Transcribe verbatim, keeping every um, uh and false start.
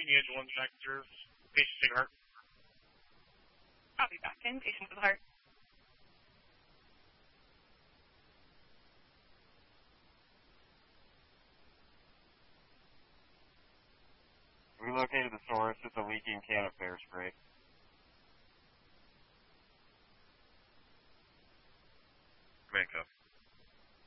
Team Angel back in reserve. Patient Sig Heart. Copy back in. Patient with heart. We located the source. It's a leaking can of bear spray.